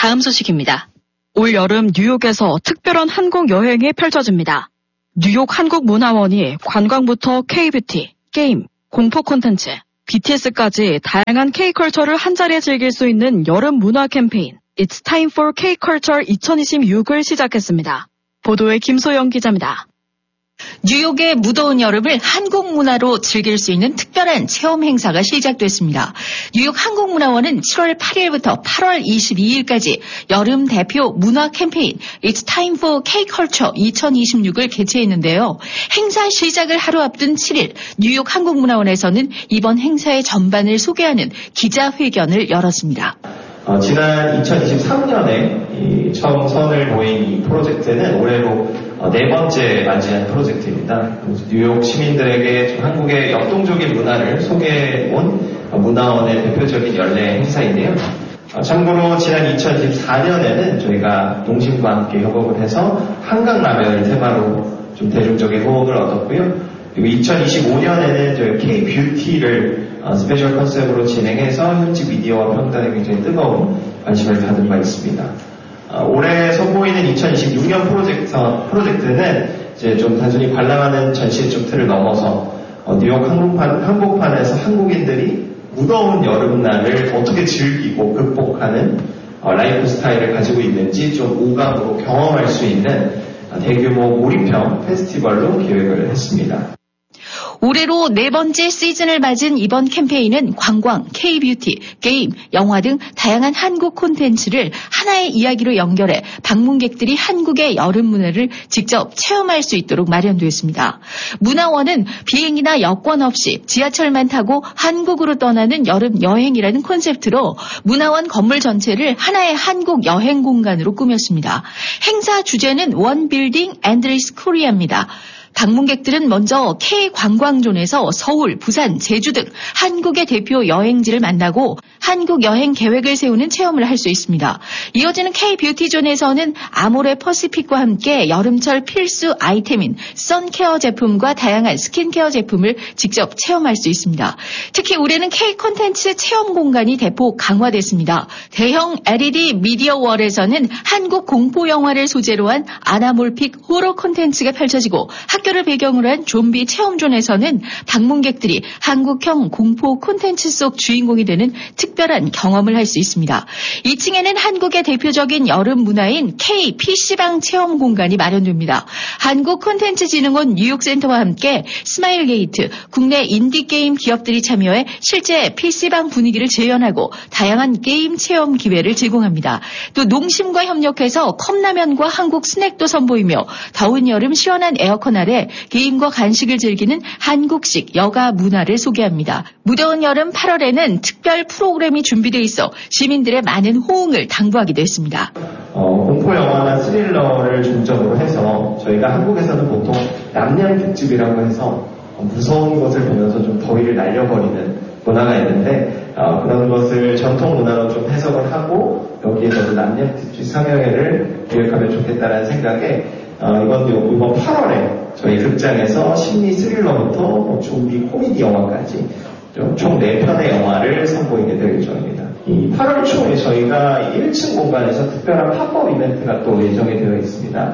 다음 소식입니다. 올 여름 뉴욕에서 특별한 한국 여행이 펼쳐집니다. 뉴욕 한국문화원이 관광부터 K-뷰티, 게임, 공포 콘텐츠, BTS까지 다양한 K-컬처를 한자리에 즐길 수 있는 여름 문화 캠페인 It's Time for K-Culture 2026을 시작했습니다. 보도에 김소영 기자입니다. 뉴욕의 무더운 여름을 한국 문화로 즐길 수 있는 특별한 체험 행사가 시작됐습니다. 뉴욕 한국문화원은 7월 8일부터 8월 22일까지 여름 대표 문화 캠페인 It's Time for K-Culture 2026을 개최했는데요. 행사 시작을 하루 앞둔 7일 뉴욕 한국문화원에서는 이번 행사의 전반을 소개하는 기자회견을 열었습니다. 지난 2023년에 처음 선을 모인 이 프로젝트는 올해로 네 번째 맞이한 프로젝트입니다. 뉴욕 시민들에게 한국의 역동적인 문화를 소개해온 문화원의 대표적인 연례 행사인데요. 참고로 지난 2024년에는 저희가 농심과 함께 협업을 해서 한강라면을 테마로 좀 대중적인 호응을 얻었고요. 그리고 2025년에는 저희 K-뷰티를 스페셜 컨셉으로 진행해서 현지 미디어와 평단에 굉장히 뜨거운 관심을 받은 바 있습니다. 올해 선보이는 2026년 프로젝트는 이제 좀 단순히 관람하는 전시회적 틀을 넘어서 뉴욕 한복판에서 한국인들이 무더운 여름날을 어떻게 즐기고 극복하는 라이프 스타일을 가지고 있는지 좀 오감으로 경험할 수 있는 대규모 몰입형 페스티벌로 기획을 했습니다. 올해로 네 번째 시즌을 맞은 이번 캠페인은 관광, K-뷰티, 게임, 영화 등 다양한 한국 콘텐츠를 하나의 이야기로 연결해 방문객들이 한국의 여름 문화를 직접 체험할 수 있도록 마련되었습니다. 문화원은 비행기나 여권 없이 지하철만 타고 한국으로 떠나는 여름 여행이라는 콘셉트로 문화원 건물 전체를 하나의 한국 여행 공간으로 꾸몄습니다. 행사 주제는 원 빌딩 앤드리스 코리아입니다. 방문객들은 먼저 K 관광존에서 서울, 부산, 제주 등 한국의 대표 여행지를 만나고 한국 여행 계획을 세우는 체험을 할 수 있습니다. 이어지는 K-뷰티존에서는 아모레 퍼시픽과 함께 여름철 필수 아이템인 선케어 제품과 다양한 스킨케어 제품을 직접 체험할 수 있습니다. 특히 올해는 K-콘텐츠 체험 공간이 대폭 강화됐습니다. 대형 LED 미디어월에서는 한국 공포 영화를 소재로 한 아나몰픽 호러 콘텐츠가 펼쳐지고 학교를 배경으로 한 좀비 체험존에서는 방문객들이 한국형 공포 콘텐츠 속 주인공이 되는 특별한 경험을 할 수 있습니다. 2층에는 한국의 대표적인 여름 문화인 K PC방 체험 공간이 마련됩니다. 한국콘텐츠진흥원 뉴욕센터와 함께 스마일 게이트, 국내 인디게임 기업들이 참여해 실제 PC방 분위기를 재현하고 다양한 게임 체험 기회를 제공합니다. 또 농심과 협력해서 컵라면과 한국 스낵도 선보이며 더운 여름 시원한 에어컨 아래 게임과 간식을 즐기는 한국식 여가 문화를 소개합니다. 무더운 여름 8월에는 특별 프로그램이 준비되어 있어 시민들의 많은 호응을 당부하기도 했습니다. 공포 영화나 스릴러를 중점으로 해서 저희가 한국에서는 보통 남양 특집이라고 해서 무서운 것을 보면서 좀 더위를 날려버리는 문화가 있는데 그런 것을 전통 문화로 좀 해석을 하고 여기에서도 남양 특집 3회를 기획하면 좋겠다는 생각에 이번 8월에 저희 극장에서 심리 스릴러부터 좀비 코미디 영화까지 총 4편의 영화를 선보이게 될 예정입니다. 이 8월 초에 저희가 1층 공간에서 특별한 팝업 이벤트가 또 예정이 되어 있습니다.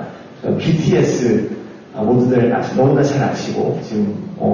BTS 모두들 너무나 잘 아시고 지금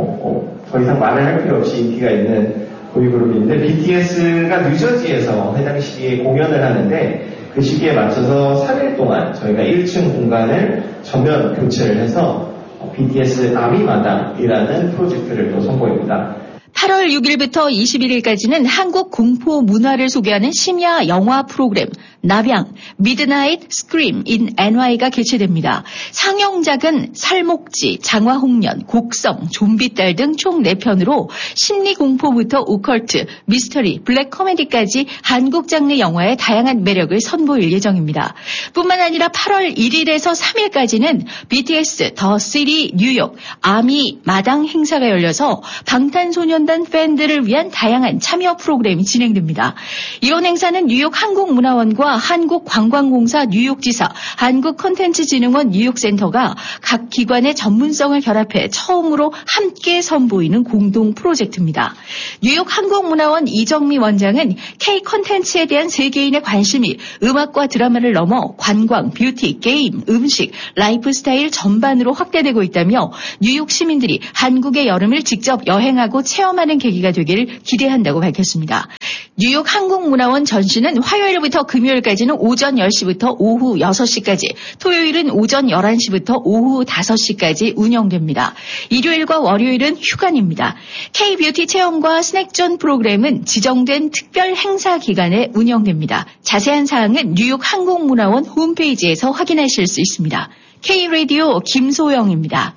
더 이상 말을 할 필요 없이 인기가 있는 보이그룹인데 BTS가 뉴저지에서 해당 시기에 공연을 하는데 그 시기에 맞춰서 3일 동안 저희가 1층 공간을 전면 교체를 해서 BTS 아미마당이라는 프로젝트를 또 선보입니다. 8월 6일부터 21일까지는 한국 공포 문화를 소개하는 심야 영화 프로그램 나병 미드나잇 스크림 인 NY가 개최됩니다. 상영작은 살목지, 장화홍련, 곡성, 좀비딸 등 총 4편으로 심리공포부터 오컬트, 미스터리, 블랙 코미디까지 한국 장르 영화의 다양한 매력을 선보일 예정입니다. 뿐만 아니라 8월 1일에서 3일까지는 BTS 더 시티 뉴욕 아미 마당 행사가 열려서 방탄소년 응원한다는 팬들을 위한 다양한 참여 프로그램이 진행됩니다. 이번 행사는 뉴욕 한국문화원과 한국관광공사 뉴욕지사, 한국콘텐츠진흥원 뉴욕센터가 각 기관의 전문성을 결합해 처음으로 함께 선보이는 공동 프로젝트입니다. 뉴욕 한국문화원 이정미 원장은 K-콘텐츠에 대한 세계인의 관심이 음악과 드라마를 넘어 관광, 뷰티, 게임, 음식, 라이프스타일 전반으로 확대되고 있다며 뉴욕 시민들이 한국의 여름을 직접 여행하고 체험하는 계기가 되길 기대한다고 밝혔습니다. 뉴욕 한국문화원 전시는 화요일부터 금요일까지는 오전 10시부터 오후 6시까지, 토요일은 오전 11시부터 오후 5시까지 운영됩니다. 일요일과 월요일은 휴관입니다. K-뷰티 체험과 스낵존 프로그램은 지정된 특별 행사 기간에 운영됩니다. 자세한 사항은 뉴욕 한국문화원 홈페이지에서 확인하실 수 있습니다. K-라디오 김소영입니다.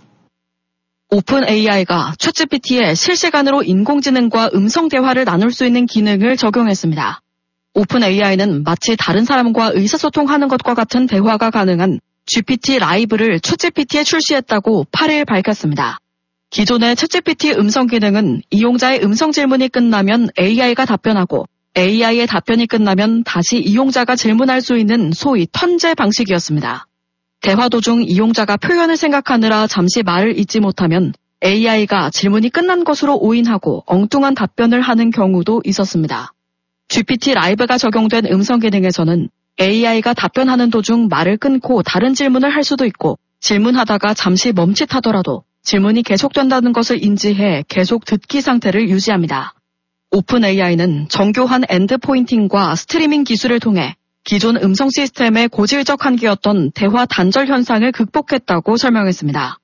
오픈 AI가 챗GPT에 실시간으로 인공지능과 음성 대화를 나눌 수 있는 기능을 적용했습니다. 오픈 AI는 마치 다른 사람과 의사소통하는 것과 같은 대화가 가능한 GPT 라이브를 챗GPT에 출시했다고 8일 밝혔습니다. 기존의 챗GPT 음성 기능은 이용자의 음성 질문이 끝나면 AI가 답변하고 AI의 답변이 끝나면 다시 이용자가 질문할 수 있는 소위 턴제 방식이었습니다. 대화 도중 이용자가 표현을 생각하느라 잠시 말을 잇지 못하면 AI가 질문이 끝난 것으로 오인하고 엉뚱한 답변을 하는 경우도 있었습니다. GPT 라이브가 적용된 음성 기능에서는 AI가 답변하는 도중 말을 끊고 다른 질문을 할 수도 있고 질문하다가 잠시 멈칫하더라도 질문이 계속된다는 것을 인지해 계속 듣기 상태를 유지합니다. 오픈 AI는 정교한 엔드 포인팅과 스트리밍 기술을 통해 기존 음성 시스템의 고질적 한계였던 대화 단절 현상을 극복했다고 설명했습니다.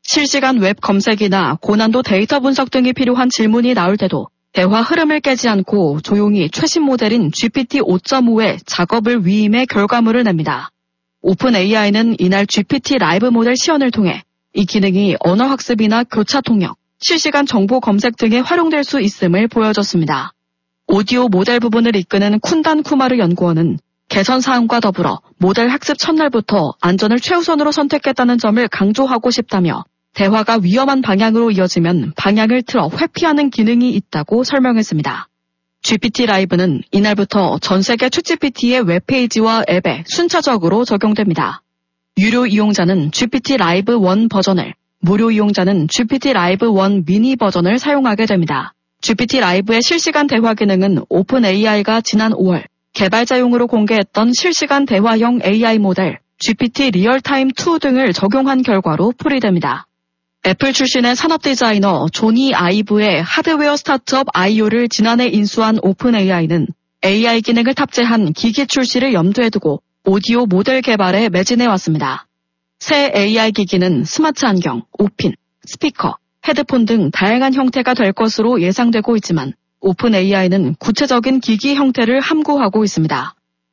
실시간 웹 검색이나 고난도 데이터 분석 등이 필요한 질문이 나올 때도 대화 흐름을 깨지 않고 조용히 최신 모델인 GPT 5.5의 작업을 위임해 결과물을 냅니다. 오픈 AI는 이날 GPT 라이브 모델 시연을 통해 이 기능이 언어 학습이나 교차 통역, 실시간 정보 검색 등에 활용될 수 있음을 보여줬습니다. 오디오 모델 부분을 이끄는 쿤단 쿠마르 연구원은 개선 사항과 더불어 모델 학습 첫날부터 안전을 최우선으로 선택했다는 점을 강조하고 싶다며 대화가 위험한 방향으로 이어지면 방향을 틀어 회피하는 기능이 있다고 설명했습니다. GPT 라이브는 이날부터 전 세계 챗GPT의 웹페이지와 앱에 순차적으로 적용됩니다. 유료 이용자는 GPT 라이브 1 버전을, 무료 이용자는 GPT 라이브 1 미니 버전을 사용하게 됩니다. GPT 라이브의 실시간 대화 기능은 오픈 AI가 지난 5월 개발자용으로 공개했던 실시간 대화형 AI 모델 GPT 리얼타임 2 등을 적용한 결과로 풀이됩니다. 애플 출신의 산업 디자이너 조니 아이브의 하드웨어 스타트업 아이오를 지난해 인수한 오픈 AI는 AI 기능을 탑재한 기기 출시를 염두에 두고 오디오 모델 개발에 매진해왔습니다. 새 AI 기기는 스마트 안경, 오핀, 스피커, 헤드폰 등 다양한 형태가 될 것으로 예상되고 있지만 오픈 AI는 구체적인 기기 형태를 함구하고 있습니다.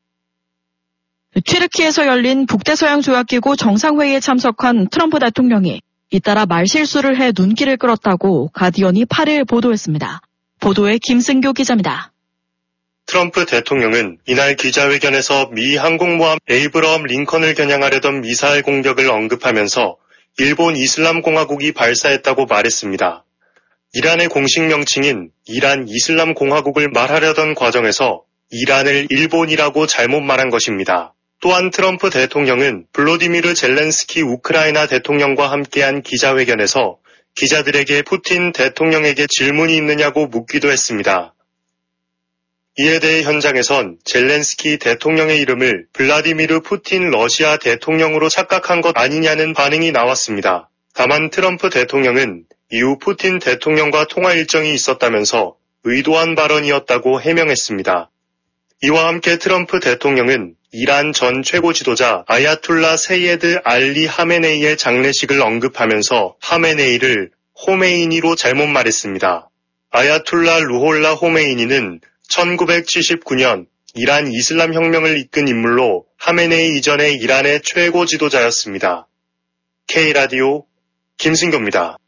튀르키예에서 열린 북대서양조약기구 정상회의에 참석한 트럼프 대통령이 잇따라 말실수를 해 눈길을 끌었다고 가디언이 8일 보도했습니다. 보도에 김승교 기자입니다. 트럼프 대통령은 이날 기자회견에서 미 항공모함 에이브러함 링컨을 겨냥하려던 미사일 공격을 언급하면서 일본 이슬람공화국이 발사했다고 말했습니다. 이란의 공식 명칭인 이란 이슬람공화국을 말하려던 과정에서 이란을 일본이라고 잘못 말한 것입니다. 또한 트럼프 대통령은 블로디미르 젤렌스키 우크라이나 대통령과 함께한 기자회견에서 기자들에게 푸틴 대통령에게 질문이 있느냐고 묻기도 했습니다. 이에 대해 현장에선 젤렌스키 대통령의 이름을 블라디미르 푸틴 러시아 대통령으로 착각한 것 아니냐는 반응이 나왔습니다. 다만 트럼프 대통령은 이후 푸틴 대통령과 통화 일정이 있었다면서 의도한 발언이었다고 해명했습니다. 이와 함께 트럼프 대통령은 이란 전 최고 지도자 아야툴라 세이에드 알리 하메네이의 장례식을 언급하면서 하메네이를 호메이니로 잘못 말했습니다. 아야툴라 루홀라 호메이니는 1979년 이란 이슬람 혁명을 이끈 인물로 하메네이 이전의 이란의 최고 지도자였습니다. K라디오 김승교입니다.